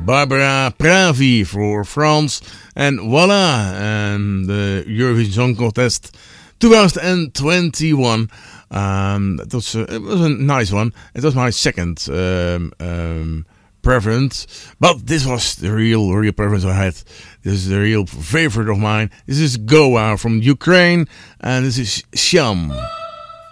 Barbara Pravi for France. And voila, and the Eurovision Song Contest 2021. It was a nice one. It was my second preference, but this was the real preference I had. This is the real favorite of mine. This is Goa from Ukraine, and this is Sham.